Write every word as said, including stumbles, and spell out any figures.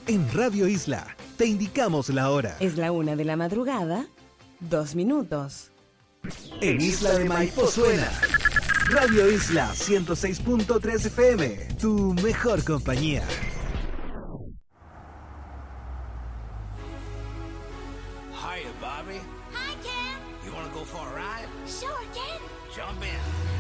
En Radio Isla, te indicamos la hora. Es la una de la madrugada, dos minutos. En Isla de Maipo suena Radio Isla ciento seis punto tres F M, tu mejor compañía. Hiya, Bobby. Hi, Ken. You wanna go for a ride? Sure, Ken. Jump in.